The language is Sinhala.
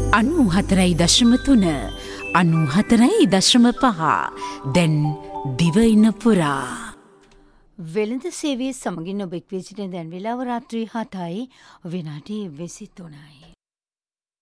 94.3 94.5 දැන් දිවයින පුරා වෙළඳ සේවයේ සමගින් ඔබ එක් වී සිටින දැන් වේලාව රාත්‍රී 7යි විනාඩි 23යි.